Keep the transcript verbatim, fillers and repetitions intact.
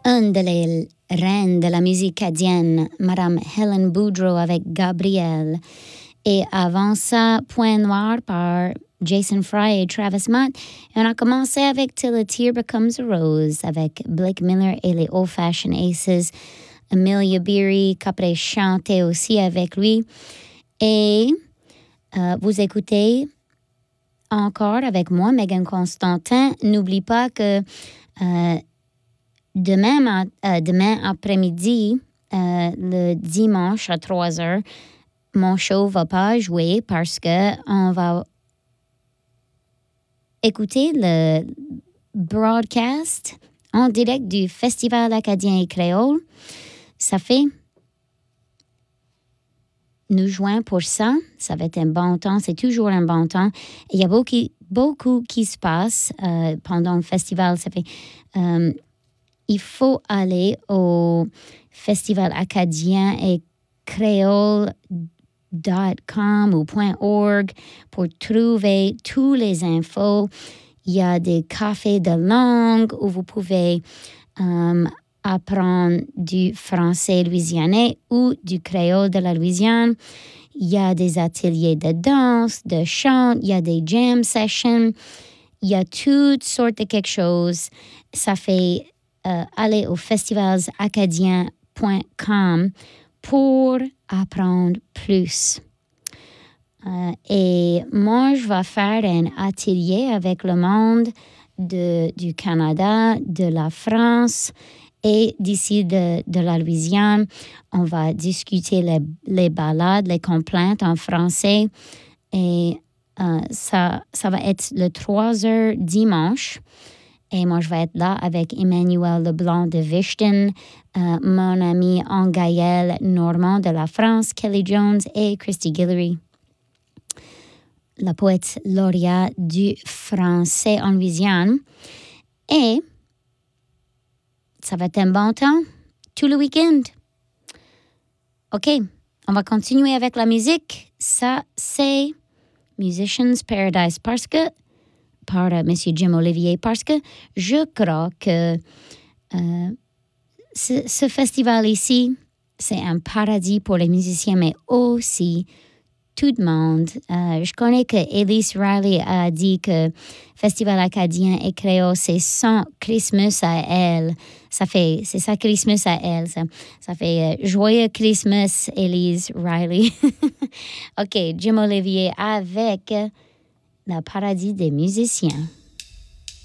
une des reines de la musique acadienne, Madame Helen Boudreau avec Gabrielle. Et avant ça, Point Noir par Jason Fry et Travis Mott. Et on a commencé avec Till a Tear Becomes a Rose avec Blake Miller et les Old Fashioned Aces. Amelia Beery, qu'après chanter aussi avec lui. Et euh, vous écoutez encore avec moi, Megan Constantin. N'oublie pas que euh, demain, euh, demain après-midi, euh, le dimanche à trois heures, mon show va pas jouer parce que on va écouter le broadcast en direct du Festival acadien et créole. Ça fait nous joindre pour ça. Ça va être un bon temps. C'est toujours un bon temps. Il y a beaucoup, beaucoup qui se passe euh, pendant le festival. Ça fait, euh, il faut aller au Festival acadien et créole dot com ou .org pour trouver tous les infos. Il y a des cafés de langue où vous pouvez euh, apprendre du français louisianais ou du créole de la Louisiane. Il y a des ateliers de danse, de chant, il y a des jam sessions, il y a toutes sortes de quelque chose. Ça fait euh, aller au festivals acadiens point com pour apprendre plus. Euh, et moi, je vais faire un atelier avec le monde de, du Canada, de la France et d'ici de, de la Louisiane. On va discuter les, les ballades, les complaintes en français. Et euh, ça, ça va être le trois heures dimanche. Et moi, je vais être là avec Emmanuel Leblanc de Vichten, euh, mon ami Angaël Normand de la France, Kelly Jones et Christy Guillory, la poète lauréate du français en Louisiane. Et ça va être un bon temps tout le week-end. OK, on va continuer avec la musique. Ça, c'est Musician's Paradise parce que par euh, M. Jim Olivier, parce que je crois que euh, ce, ce festival ici, c'est un paradis pour les musiciens, mais aussi tout le monde. Euh, je connais que Elise Riley a dit que Festival acadien et créole, c'est son Christmas à elle. Ça fait, c'est sa Christmas à elle. Ça, ça fait euh, joyeux Christmas, Elise Riley. OK, Jim Olivier avec le paradis des musiciens.